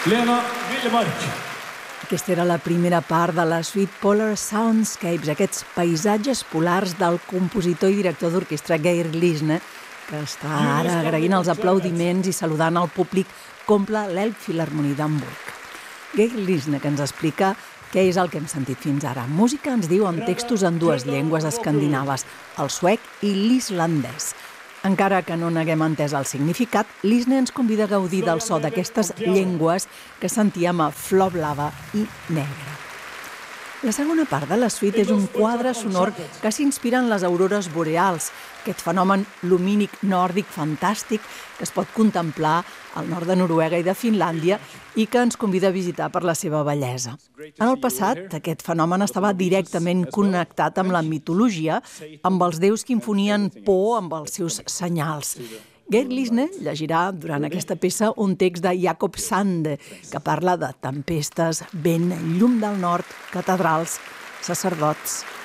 Lena Villemark. Aquesta era la primera part de la suite Polar Soundscapes, aquests paisatges polars del compositor i director d'orquestra Geir Lisne, que està ara agraint els aplaudiments i saludant el públic que omple l'Elbphilharmonie d'Hamburg. Geir Lisne, que ens explica què és el que hem sentit fins ara. Música, ens diu, amb textos en dues llengües escandinaves, el suec i l'islandès. Encara que no n'haguem entès el significat, Lisne ens convida a gaudir del so d'aquestes llengües que sentíem a Flor Blava i Negra. La segona part de la suite és un quadre sonor que s'inspira en les aurores boreals, aquest fenomen lumínic nòrdic fantàstic que es pot contemplar al nord de Noruega i de Finlàndia i que ens convida a visitar per la seva bellesa. En el passat, aquest fenomen estava directament connectat amb la mitologia, amb els déus que infonien por amb els seus senyals. Geir Lisne llegirà durant aquesta peça un text de Jakob Sande que parla de tempestes, vent, llum del nord, catedrals, sacerdots